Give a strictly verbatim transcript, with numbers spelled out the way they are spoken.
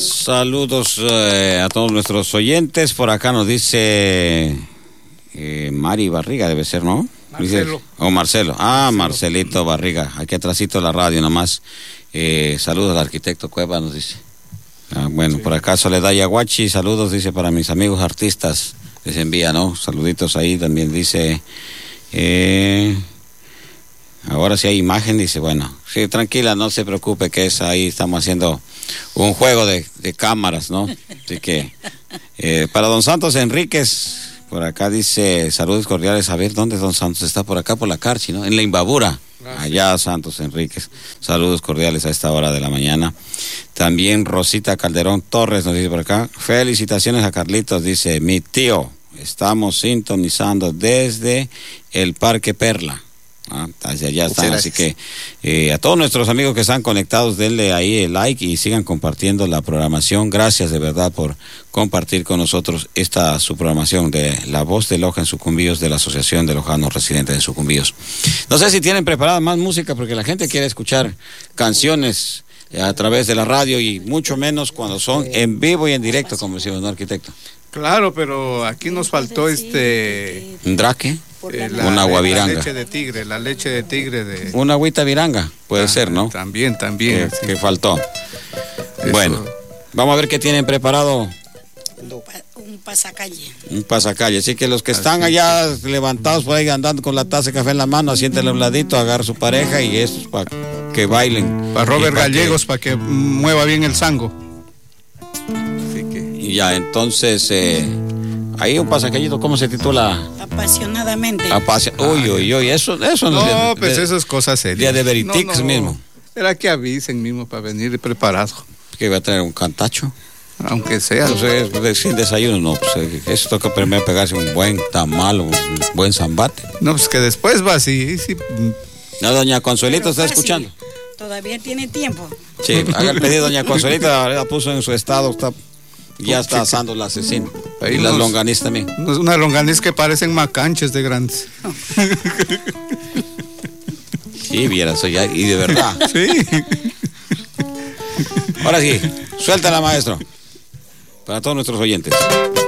Saludos eh, a todos nuestros oyentes. Por acá nos dice eh, Mari Barriga, debe ser, ¿no? Marcelo. Dice, o Marcelo. Ah, Marcelo. Marcelito Barriga. Aquí atrásito de la radio nomás. Eh, saludos al arquitecto Cueva, nos dice. Ah, bueno, sí. Por acá Soledad Yaguachi, saludos, dice, para mis amigos artistas. Les envía, ¿no? Saluditos ahí. También dice... Eh, ahora sí hay imagen, dice, bueno, sí, tranquila, no se preocupe, que es ahí, estamos haciendo un juego de, de cámaras, ¿no? Así que, eh, para don Santos Enríquez, por acá dice, saludos cordiales, a ver, ¿dónde don Santos? Está por acá, por la Carchi, ¿no? En la Imbabura, gracias. Allá Santos Enríquez, saludos cordiales a esta hora de la mañana. También Rosita Calderón Torres nos dice por acá, felicitaciones a Carlitos, dice, mi tío, estamos sintonizando desde el Parque Perla. Ah, hacia allá están, así que eh, a todos nuestros amigos que están conectados, denle ahí el like y sigan compartiendo la programación. Gracias de verdad por compartir con nosotros esta su programación de La Voz de Loja en Sucumbíos, de la Asociación de Lojanos Residentes en Sucumbíos. No sé si tienen preparada más música, porque la gente quiere escuchar canciones a través de la radio, y mucho menos cuando son en vivo y en directo, como decimos, ¿no, arquitecto? Claro, pero aquí nos faltó este... ¿Un draque? Eh, la, una guaviranga. La leche de tigre, la leche de tigre de... Una agüita viranga, puede ah, ser, ¿no? También, también. Que, sí. que faltó. Eso. Bueno, vamos a ver qué tienen preparado. Un pasacalle. Un pasacalle, así que los que están allá levantados por ahí andando con la taza de café en la mano, asiéntenle un ladito, agarra su pareja y eso es para que bailen. Para Robert pa Gallegos, para que mueva bien el zango. Así que... Y ya, entonces... Eh, ahí un pasacallito, ¿cómo se titula? Apasionadamente. Apasio... Uy, uy, uy, eso, eso no. No, de, pues de, eso es cosa seria. Día de Veritix no, no. mismo. Era que avisen mismo para venir preparado. ¿Que iba a traer un cantacho? Aunque sea. Entonces, sin desayuno, no, pues eso toca primero pegarse un buen tamal, un buen zambate. No, pues que después va así. Sí. No, doña Consuelita está escuchando. Todavía tiene tiempo. Sí, haga el pedido, doña Consuelita, la puso en su estado, está... Ya está asando la asesina. Ahí y las longaniz también. Una longaniz que parecen macanches de grandes. Sí, vieras, ya, y de verdad. Sí. Ahora sí, suéltala, maestro. Para todos nuestros oyentes.